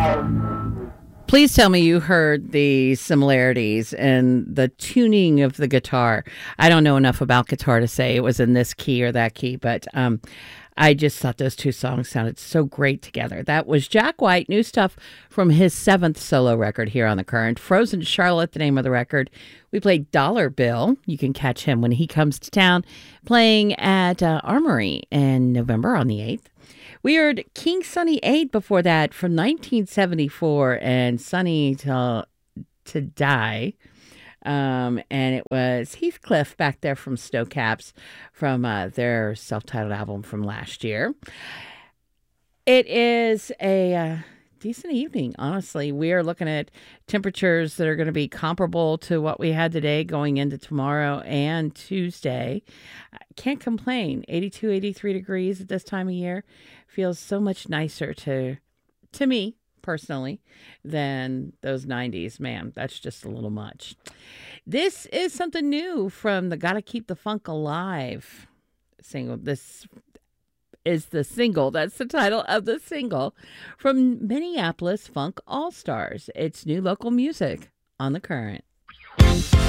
Please tell me you heard the similarities in the tuning of the guitar. I don't know enough about guitar to say it was in this key or that key, but I just thought those two songs sounded so great together. That was Jack White, new stuff from his 7th solo record here on The Current. Frozen Charlotte, the name of the record. We played Dollar Bill. You can catch him when he comes to town playing at Armory in November on the 8th. We heard King Sunny 8 before that from 1974 and Sunny to Die. And it was Heathcliff back there from Snowcaps from their self-titled album from last year. It is a decent evening, honestly. We are looking at temperatures that are going to be comparable to what we had today going into tomorrow and Tuesday. I can't complain. 82, 83 degrees at this time of year feels so much nicer to me personally than those 90s. Man, that's just a little much. This is something new from the Gotta Keep the Funk Alive single. This is the single. That's the title of the single from Minneapolis Funk All-Stars. It's new local music on The Current.